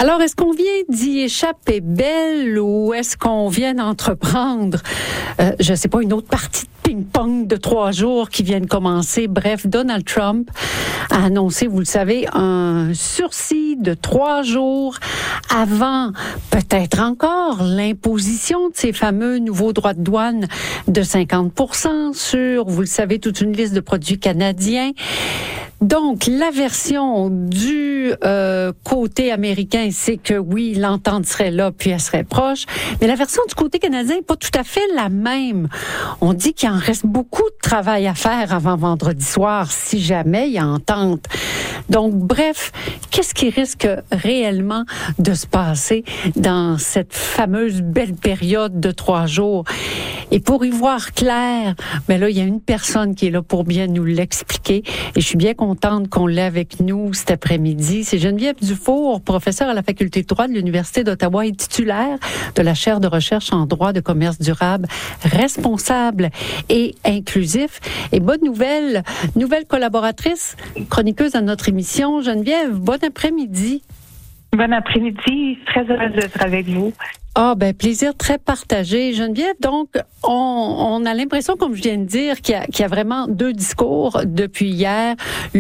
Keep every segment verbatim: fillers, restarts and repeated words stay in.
Alors, est-ce qu'on vient d'y échapper belle ou est-ce qu'on vient d'entreprendre, euh, je sais pas, une autre partie de ping-pong de trois jours qui vient de commencer? Bref, Donald Trump a annoncé, vous le savez, un sursis de trois jours avant, peut-être encore, l'imposition de ces fameux nouveaux droits de douane de cinquante pour cent sur, vous le savez, toute une liste de produits canadiens. Donc, la version du euh, côté américain, c'est que oui, l'entente serait là, puis elle serait proche. Mais la version du côté canadien n'est pas tout à fait la même. On dit qu'il en reste beaucoup de travail à faire avant vendredi soir, si jamais il y a entente. Donc, bref, qu'est-ce qui risque réellement de se passer dans cette fameuse belle période de trois jours? Et pour y voir clair, ben là, il y a une personne qui est là pour bien nous l'expliquer. Et je suis bien contente qu'on l'ait avec nous cet après-midi. C'est Geneviève Dufour, professeure à la Faculté de droit de l'Université d'Ottawa et titulaire de la chaire de recherche en droit de commerce durable, responsable et inclusif. Et bonne nouvelle, nouvelle collaboratrice, chroniqueuse à notre émission. Geneviève, bon après-midi. Bon après-midi, très heureuse d'être avec vous. Ah, ben, plaisir très partagé. Geneviève, donc, on, on a l'impression, comme je viens de dire, qu'il y a, qu'il y a vraiment deux discours depuis hier.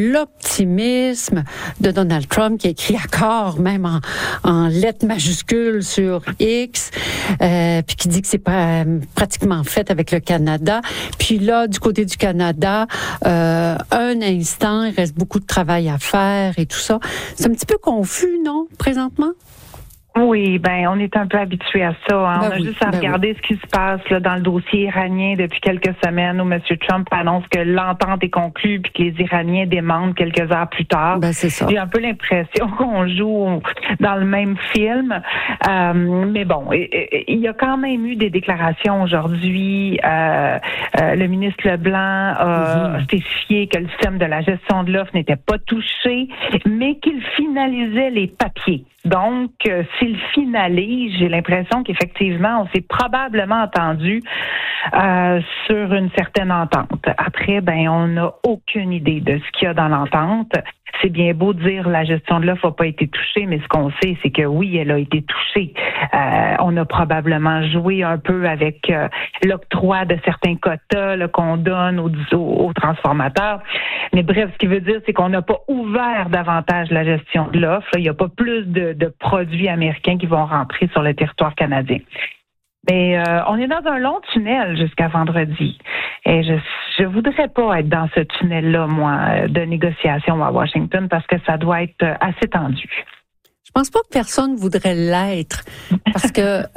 L'optimisme de Donald Trump, qui a écrit accord, même en, en lettres majuscules sur X, euh, puis qui dit que c'est pas pratiquement fait avec le Canada. Puis là, du côté du Canada, euh, un instant, il reste beaucoup de travail à faire et tout ça. C'est un petit peu confus, non, présentement? Oui, ben on est un peu habitué à ça. Hein. Ben on a oui, juste à ben regarder oui. ce qui se passe là, dans le dossier iranien depuis quelques semaines où M. Trump annonce que l'entente est conclue puis que les Iraniens demandent quelques heures plus tard. Ben, c'est ça. J'ai un peu l'impression qu'on joue dans le même film. Euh, mais bon, il y a quand même eu des déclarations aujourd'hui. Euh, euh, le ministre Leblanc a mm-hmm. spécifié que le système de la gestion de l'offre n'était pas touché, mais qu'il finalisait les papiers. Donc, euh, s'il finalise, j'ai l'impression qu'effectivement, on s'est probablement entendu euh, sur une certaine entente. Après, ben, on n'a aucune idée de ce qu'il y a dans l'entente. C'est bien beau de dire la gestion de l'offre n'a pas été touchée, mais ce qu'on sait, c'est que oui, elle a été touchée. Euh, on a probablement joué un peu avec euh, l'octroi de certains quotas là, qu'on donne aux, aux, aux transformateurs. Mais bref, ce qui veut dire, c'est qu'on n'a pas ouvert davantage la gestion de l'offre. Il n'y a pas plus de, de produits américains qui vont rentrer sur le territoire canadien. Mais euh, on est dans un long tunnel jusqu'à vendredi. Et je je voudrais pas être dans ce tunnel-là, moi, de négociation à Washington, parce que ça doit être assez tendu. Je pense pas que personne voudrait l'être, parce que euh,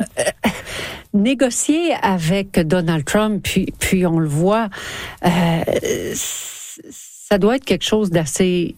négocier avec Donald Trump, puis, puis on le voit, euh, ça doit être quelque chose d'assez...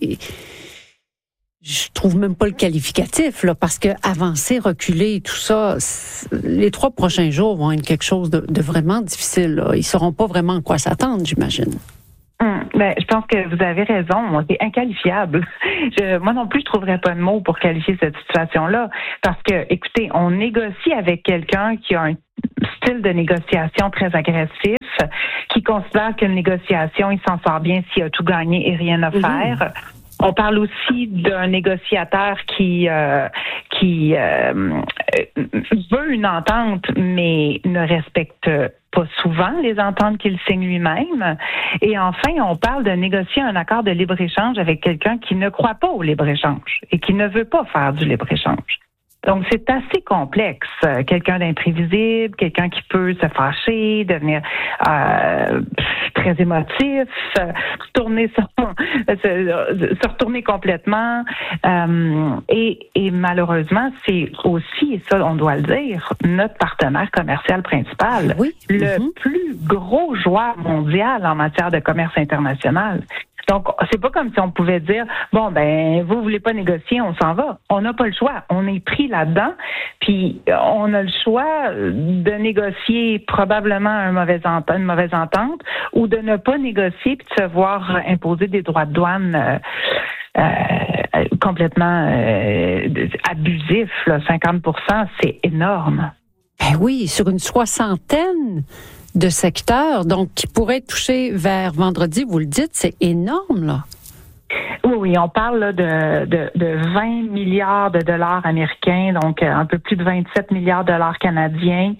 Je trouve même pas le qualificatif, là, parce que avancer, reculer, tout ça, les trois prochains jours vont être quelque chose de, de vraiment difficile. Là. Ils sauront pas vraiment à quoi s'attendre, j'imagine. Hum, ben, je pense que vous avez raison. C'est inqualifiable. Je, moi non plus, je trouverais pas de mots pour qualifier cette situation-là. Parce que, écoutez, on négocie avec quelqu'un qui a un style de négociation très agressif, qui considère qu'une négociation, il s'en sort bien s'il a tout gagné et rien à faire. Mmh. On parle aussi d'un négociateur qui euh, qui euh, veut une entente, mais ne respecte pas souvent les ententes qu'il signe lui-même. Et enfin, on parle de négocier un accord de libre-échange avec quelqu'un qui ne croit pas au libre-échange et qui ne veut pas faire du libre-échange. Donc, c'est assez complexe. Quelqu'un d'imprévisible, quelqu'un qui peut se fâcher, devenir euh, très émotif, se tourner sur, se, se retourner complètement. Euh, et, et malheureusement, c'est aussi, et ça, on doit le dire, notre partenaire commercial principal. Oui. Le Mm-hmm. plus gros joueur mondial en matière de commerce international. Donc, c'est pas comme si on pouvait dire, bon, ben, vous voulez pas négocier, on s'en va. On n'a pas le choix. On est pris là-dedans, puis on a le choix de négocier probablement un mauvais entente, une mauvaise entente, ou de ne pas négocier puis de se voir imposer des droits de douane euh, euh, complètement euh, abusifs. Là. cinquante pour cent, c'est énorme. Ben oui, sur une soixantaine de secteurs, donc qui pourraient être touchés vers vendredi, vous le dites, c'est énorme, là. Oui, oui, on parle là, de, de, de vingt milliards de dollars américains, donc un peu plus de vingt-sept milliards de dollars canadiens.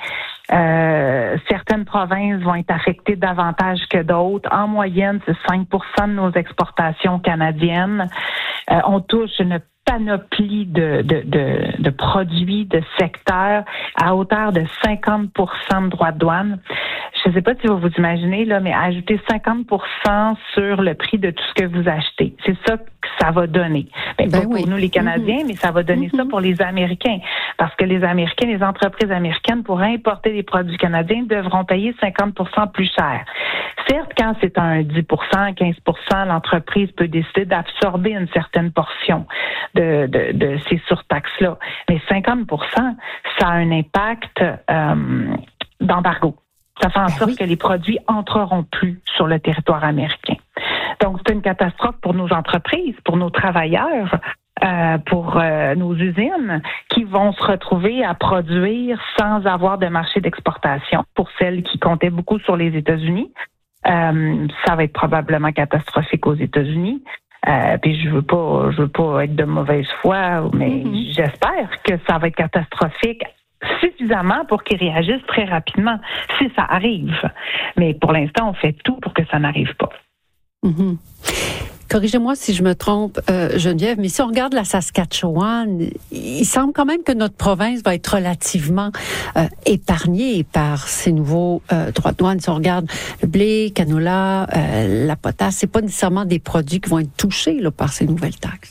Euh, certaines provinces vont être affectées davantage que d'autres. En moyenne, c'est cinq pour cent de nos exportations canadiennes. Euh, on touche une panoplie de, de, de, de produits, de secteurs à hauteur de cinquante pour cent de droits de douane. Je ne sais pas si vous vous imaginez, là, mais ajouter cinquante pour cent sur le prix de tout ce que vous achetez. C'est ça que ça va donner. Ben, ben pas oui. Pour nous, les Canadiens, mm-hmm. mais ça va donner mm-hmm. ça pour les Américains. Parce que les Américains, les entreprises américaines, pour importer des produits canadiens, devront payer cinquante pour cent plus cher. Certes, quand c'est un dix pour cent, quinze pour cent, l'entreprise peut décider d'absorber une certaine portion de, de, de ces surtaxes-là. Mais cinquante pour cent, ça a un impact euh, d'embargo. Ça fait en sorte ben oui. que les produits entreront plus sur le territoire américain. Donc, c'est une catastrophe pour nos entreprises, pour nos travailleurs, euh, pour euh, nos usines qui vont se retrouver à produire sans avoir de marché d'exportation. Pour celles qui comptaient beaucoup sur les États-Unis, euh, ça va être probablement catastrophique aux États-Unis. Euh, puis je veux pas, je veux pas être de mauvaise foi, mais mm-hmm. j'espère que ça va être catastrophique suffisamment pour qu'ils réagissent très rapidement, si ça arrive. Mais pour l'instant, on fait tout pour que ça n'arrive pas. Mm-hmm. Corrigez-moi si je me trompe, euh, Geneviève, mais si on regarde la Saskatchewan, il semble quand même que notre province va être relativement euh, épargnée par ces nouveaux euh, droits de douane. Si on regarde le blé, canola, euh, la potasse, c'est pas nécessairement des produits qui vont être touchés là, par ces nouvelles taxes.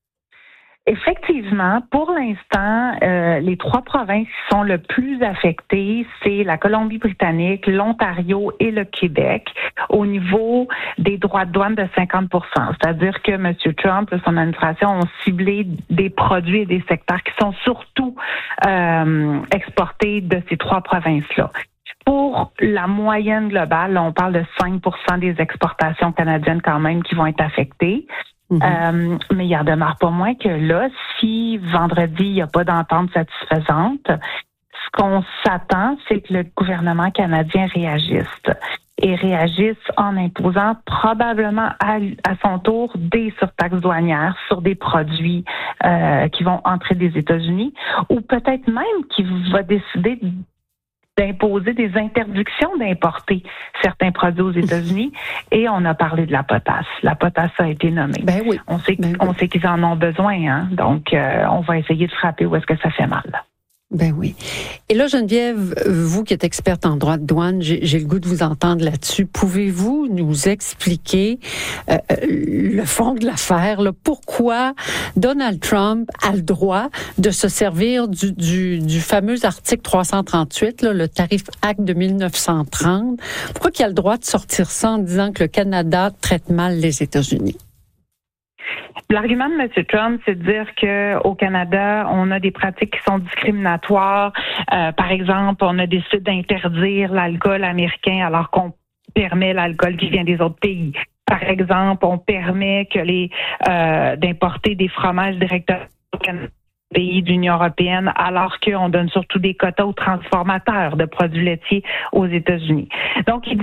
Effectivement, pour l'instant, euh, les trois provinces qui sont le plus affectées, c'est la Colombie-Britannique, l'Ontario et le Québec, au niveau des droits de douane de cinquante pour cent. C'est-à-dire que M. Trump et son administration ont ciblé des produits et des secteurs qui sont surtout euh, exportés de ces trois provinces-là. Pour la moyenne globale, là, on parle de cinq pour cent des exportations canadiennes quand même qui vont être affectées. Mm-hmm. Euh, mais il en demeure pas moins que là, si vendredi, il n'y a pas d'entente satisfaisante, ce qu'on s'attend, c'est que le gouvernement canadien réagisse. Et réagisse en imposant probablement à, à son tour des surtaxes douanières sur des produits euh, qui vont entrer des États-Unis, ou peut-être même qu'il va décider d'imposer des interdictions d'importer certains produits aux États-Unis. Et on a parlé de la potasse. La potasse a été nommée. Ben oui. On sait, ben on oui. sait qu'ils en ont besoin, hein. Donc, euh, on va essayer de frapper où est-ce que ça fait mal. Ben oui. Et là, Geneviève, vous qui êtes experte en droit de douane, j'ai, j'ai le goût de vous entendre là-dessus. Pouvez-vous nous expliquer euh, le fond de l'affaire, là, pourquoi Donald Trump a le droit de se servir du, du, du fameux article trois cent trente-huit, là, le Tariff Act de dix-neuf cent trente? Pourquoi il a le droit de sortir ça en disant que le Canada traite mal les États-Unis? L'argument de M. Trump, c'est de dire qu'au Canada, on a des pratiques qui sont discriminatoires. Euh, par exemple, on a décidé d'interdire l'alcool américain alors qu'on permet l'alcool qui vient des autres pays. Par exemple, on permet que les euh, d'importer des fromages directement au Canada, pays de l'Union européenne, alors qu'on donne surtout des quotas aux transformateurs de produits laitiers aux États-Unis. Donc, il